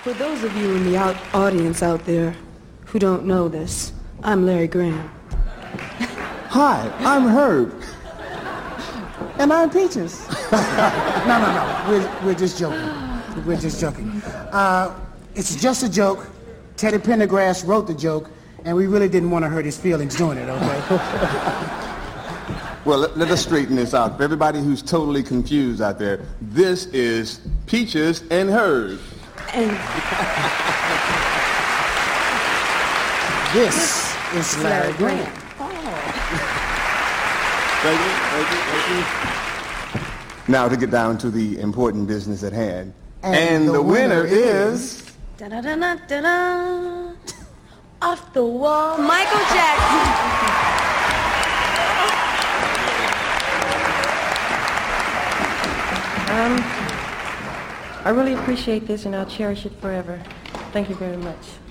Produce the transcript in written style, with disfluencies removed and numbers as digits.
For those of you in the audience out there who don't know this, I'm Larry Graham. Hi, I'm Herb. And I'm Peaches. No. We're just joking. We're just joking. It's just a joke. Teddy Pendergrass wrote the joke, and we really didn't want to hurt his feelings doing it, okay? Well, let us straighten this out. For everybody who's totally confused out there, this is Peaches and Herb. And this is Larry Graham. Thank you. Now to get down to the important business at hand. And the winner is... Da-da-da-da-da-da. Off the wall, Michael Jackson. I really appreciate this, and I'll cherish it forever. Thank you very much.